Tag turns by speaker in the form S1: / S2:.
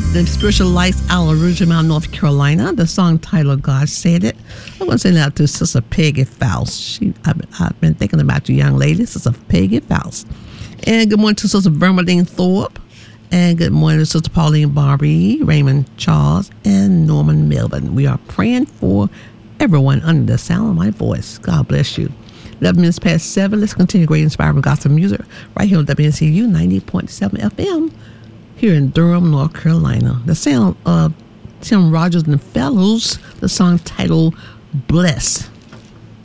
S1: The Spiritual Lights out of Rougemont, North Carolina. The song titled God Said It. I want to send that to Sister Peggy Faust. I've been thinking about you, young lady, Sister Peggy Faust. And good morning to Sister Bernadine Thorpe. And good morning to Sister Pauline Barbie, Raymond Charles, and Norman Melvin. We are praying for everyone under the sound of my voice. God bless you. 11 minutes past 7. Let's continue great inspiring gospel music right here on WNCU 90.7 FM here in Durham, North Carolina. The sound of Tim Rogers and the Fellows, the song titled Bless.